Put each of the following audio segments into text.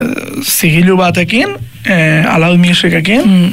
zigilu batekin, Aloud Musicekin,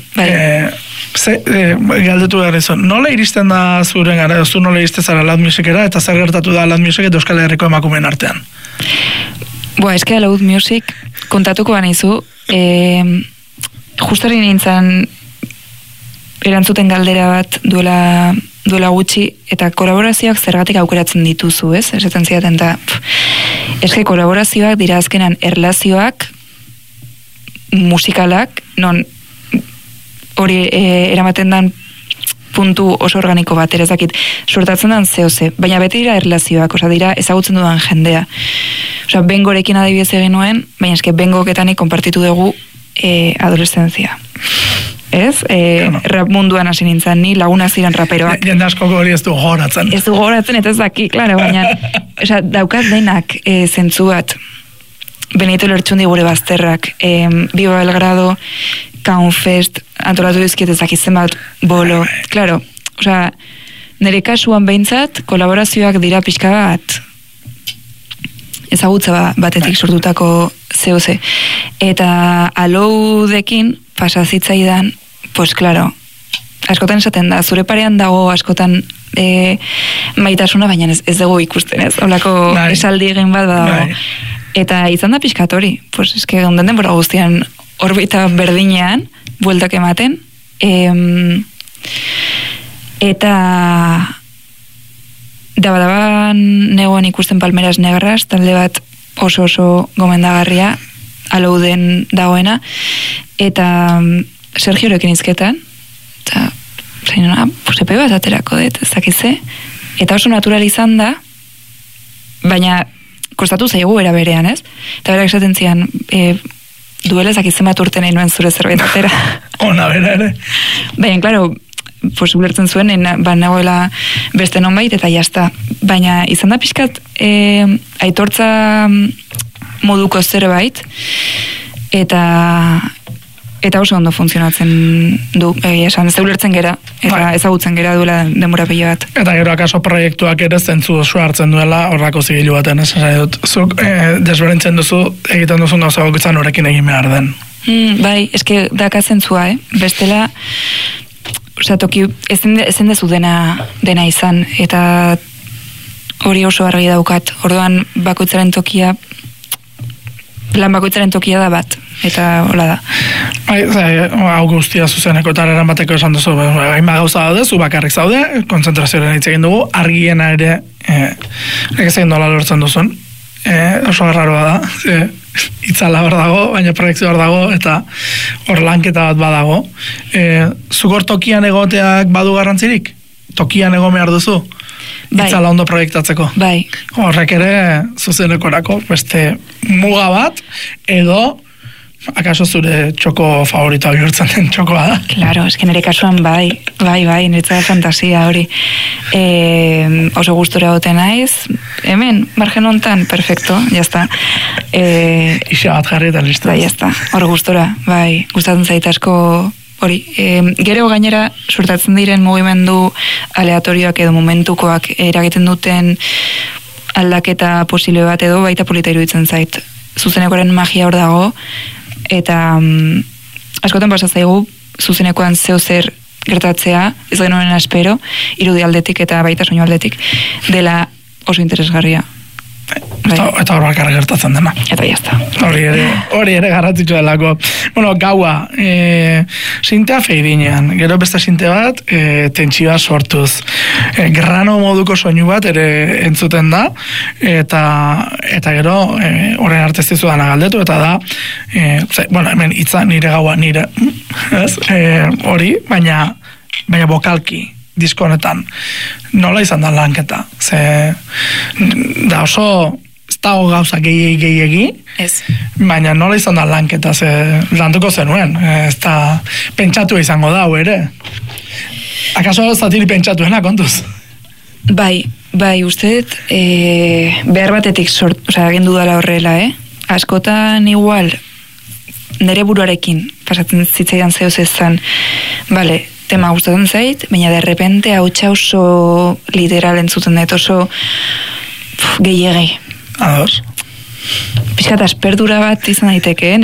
galdetu behar izan, nola iristen da zuren gara, zu nola iristen zara Aloud Musicera, eta zer gertatu da Aloud Music eta Euskal Herriko emakumeen artean? Eske Aloud Music kontatuko banizu, justari nintzen erantzuten galdera bat duela gutxi, eta kolaborazioak zergatik aukeratzen dituzu, ez? Esaten zidaten da, eske kolaborazioak dira azkenan erlazioak musikalak, non hori eramaten dan puntu oso organiko bat, ez dakit, sortatzen dan zehose, baina beti dira erlazioak, dira ezagutzen dudan jendea. Bengorekin adibidez egin nuen, baina eske Bengoketanik konpartitu dugu adolescentzia. Ez? Rap munduan hasi nintzen, ni lagunak ziren raperoak. Jende asko hori ez du gogoratzen. Ez du gogoratzen, eta ez daki, klaro, baina daukat denak zentzu bat. Benito Lertxundi gure bazterrak, Biba Belgrado, Kaunfest, antolatu dizkiet ezakitzen bat bolo. Klaro, nire kasuan behintzat, kolaborazioak dira pixka bat, ezagutza batetik sortutako zehose. Eta Aloudekin pasazitzaidan, pues claro, askotan esaten da, zure parean dago askotan maitasuna, baina ez dugu ikusten, ez? Holako esaldi egin bat dago. Eta izan da pixkat hori, pues eske onden denbora guztian orbita berdinean, bueltak ematen, eta daban negoen ikusten Palmeras Negras, talde bat oso gomendagarria, Alouden dagoena, eta Sergiorekin izketan, eta epe bat aterako dut, ezakitze, eta oso natural izan da, baina kostatu zaigu era berean, ez? Eta berak esaten zian, duela ezakitzen bat urte nahi nuen zure zerbait atera. Ona, bera ere. Baina, klaro, ulertzen zuen, nagoela beste nonbait, eta jazta. Baina, izan da pixkat, aitortza moduko zerbait, eta oso ondo funtzionatzen du, esan, ez ulertzen gera, eta ezagutzen gera duela denbora pila bat. Eta gero akaso proiektuak ere zentzu oso hartzen duela horrako zigilu baten, ez dut, zuk desberintzen duzu, egiten duzun gauza bakoitzan horrekin egin behar den. Bai, eske daka zentzua, bestela, toki, ezen dezu dena izan, eta hori oso argi daukat, orduan bakoitzaren tokia, plan bakoitzaren tokia da bat, eta hola da. Hau guztia zuzeneko eta eramateko esan duzu, hainba gauza daude, zu bakarrik zaude, kontzentrazioaren hitz egin dugu, argiena ere, egin dola lortzen duzun, oso garraroa da, itzala hor dago, baina proiektzio hor dago, eta hor lanketa bat badago. Zuk hor tokian egoteak badu garrantzirik? Tokian egon behar duzu? Itzala ondo proiektatzeko. Bai. Horrek ere zuzenekorako beste muga bat, edo akaso zure txoko favoritoa bihurtzen den txokoa da? Claro, eske nire kasuan bai, niretzat fantasia hori. Oso gustura goten naiz, hemen, margen hontan, perfecto, jazta. Ixa bat jarri eta listo. Bai, jazta, hor gustura, bai, gustatzen zait asko hori. Gero gainera, sortatzen diren mugimendu aleatorioak edo momentukoak eragiten duten aldaketa posible bat edo baita polita iruditzen zait. Zuzenekoaren magia hor dago, eta askotan pasatzaigu zuzenekoan zeo zer gertatzea, ez genuen espero, irudi aldetik eta baita soinu aldetik, dela oso interesgarria. Eta hor bakarra gertatzen dena. Eta jazta. Hori ere garrantzitsua delako. Gaua, sintea feidinean, gero beste sinte bat, tentsioa sortuz. Grano moduko soinu bat ere entzuten da, eta gero, horren arte zizu dana galdetu, eta da, hemen hitza nire gaua, nire, hori, baina bokalki, disko honetan, nola izan da lanketa? Da oso, ez dago gauza gehiegi, baina nola izan da lanketa, lantuko zenuen, ez da pentsatu izango da, ere? Akaso zatiri pentsatuena, kontuz? Bai, uste dut, behar batetik agendu dala horrela, askotan igual, nire buruarekin, pasatzen zitzaidan zehoz ezan, bale, tema gustatzen zait, baina de repente hautsa oso literal entzuten dut, oso gehiagei. Ados. Piskat asperdura bat izan daiteke,